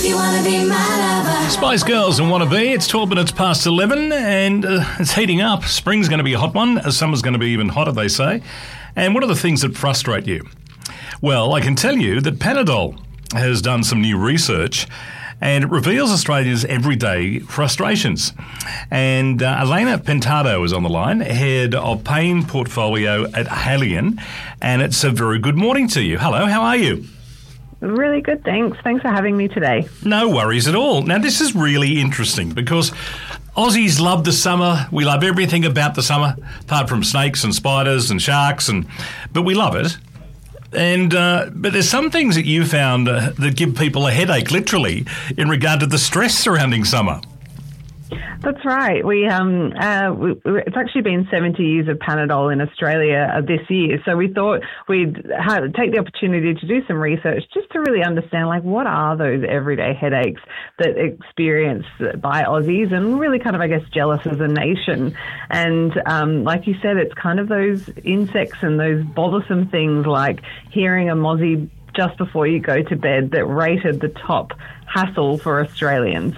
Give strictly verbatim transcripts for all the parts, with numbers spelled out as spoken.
you wanna be my lover. Spice Girls and Wanna Be. It's twelve minutes past eleven and uh, it's heating up. Spring's going to be a hot one. Summer's going to be even hotter, they say. And what are the things that frustrate you? Well, I can tell you that Panadol has done some new research and it reveals Australia's everyday frustrations. And uh, Elena Pintado is on the line, head of pain portfolio at Haleon. And it's a very good morning to you. Hello, how are you? Really good, thanks. Thanks for having me today. No worries at all. Now, this is really interesting because Aussies love the summer. We love everything about the summer, apart from snakes and spiders and sharks, and but we love it. And uh, but there's some things that you found uh, that give people a headache, literally, in regard to the stress surrounding summer. That's right. We um, uh, we, it's actually been seventy years of Panadol in Australia uh, this year. So we thought we'd have, take the opportunity to do some research just to really understand, like, what are those everyday headaches that experienced by Aussies and really kind of, I guess, jealous as a nation. And um, like you said, it's kind of those insects and those bothersome things like hearing a mozzie just before you go to bed that rated the top hassle for Australians.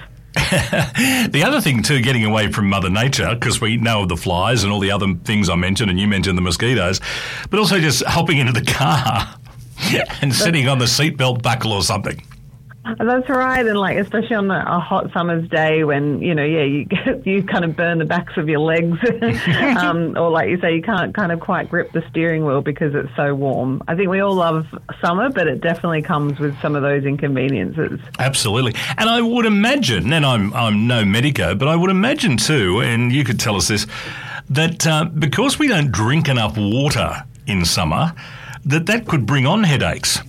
The other thing too, getting away from Mother Nature, because we know of the flies and all the other things I mentioned, and you mentioned the mosquitoes, but also just hopping into the car and sitting on the seatbelt buckle or something. That's right, and like especially on a hot summer's day when you know, yeah, you you kind of burn the backs of your legs, um, or like you say, you can't kind of quite grip the steering wheel because it's so warm. I think we all love summer, but it definitely comes with some of those inconveniences. Absolutely, and I would imagine, and I'm I'm no medico, but I would imagine too, and you could tell us this, that uh, because we don't drink enough water in summer, that that could bring on headaches.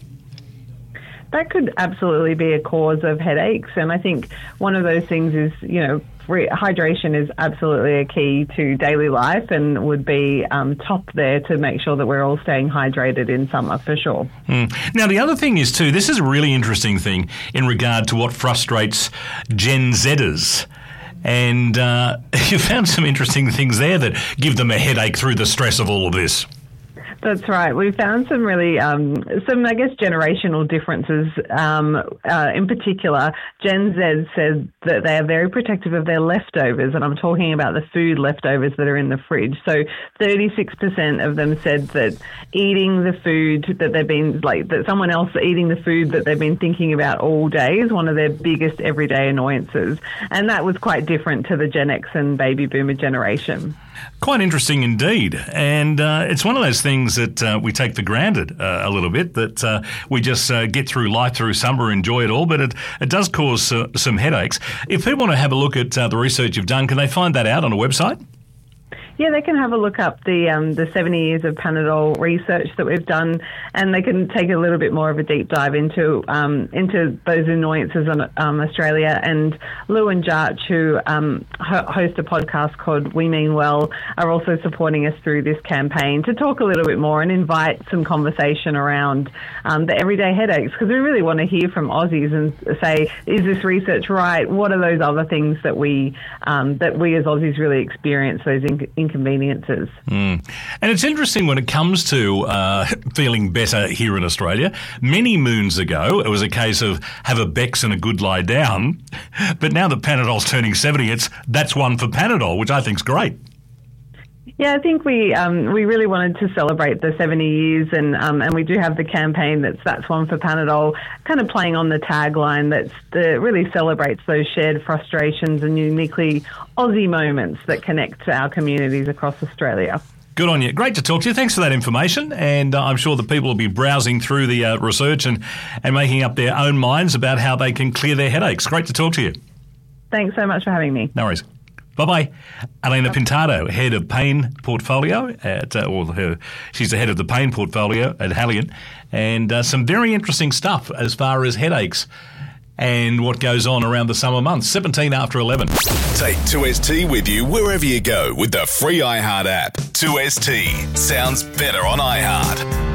That could absolutely be a cause of headaches. And I think one of those things is, you know, re- hydration is absolutely a key to daily life and would be um, top there to make sure that we're all staying hydrated in summer for sure. Mm. Now, the other thing is too, this is a really interesting thing in regard to what frustrates Gen Zers. And uh, you found some interesting things there that give them a headache through the stress of all of this. That's right. We found some really, um, some, I guess, generational differences. Um, uh, in particular, Gen Z said that they are very protective of their leftovers, and I'm talking about the food leftovers that are in the fridge. So thirty-six percent of them said that eating the food that they've been, like, that someone else eating the food that they've been thinking about all day is one of their biggest everyday annoyances. And that was quite different to the Gen X and baby boomer generation. Quite interesting indeed. And uh, it's one of those things that uh, we take for granted uh, a little bit, that uh, we just uh, get through life through summer, enjoy it all, but it, it does cause uh, some headaches. If people want to have a look at uh, the research you've done, can they find that out on a website? Yeah, they can have a look up the um, the seventy years of Panadol research that we've done, and they can take a little bit more of a deep dive into um, into those annoyances on um, Australia. And Lou and Jarch, who um, ho- host a podcast called We Mean Well, are also supporting us through this campaign to talk a little bit more and invite some conversation around um, the everyday headaches, because we really want to hear from Aussies and say, is this research right? What are those other things that we um, that we as Aussies really experience, those in- inconveniences. Mm. And it's interesting when it comes to uh, feeling better here in Australia. Many moons ago, it was a case of have a Bex and a good lie down. But now that Panadol's turning seventy, it's that's one for Panadol, which I think's great. Yeah, I think we um, we really wanted to celebrate the seventy years, and um, and we do have the campaign that's that's one for Panadol, kind of playing on the tagline that's the, really celebrates those shared frustrations and uniquely Aussie moments that connect our communities across Australia. Good on you. Great to talk to you. Thanks for that information. And uh, I'm sure that people will be browsing through the uh, research and, and making up their own minds about how they can clear their headaches. Great to talk to you. Thanks so much for having me. No worries. Bye-bye. Elena Pintado, head of pain portfolio at, uh, or her, she's the head of the pain portfolio at Haleon, and uh, some very interesting stuff as far as headaches and what goes on around the summer months. seventeen after eleven. Take two S T with you wherever you go with the free iHeart app. two S T sounds better on iHeart.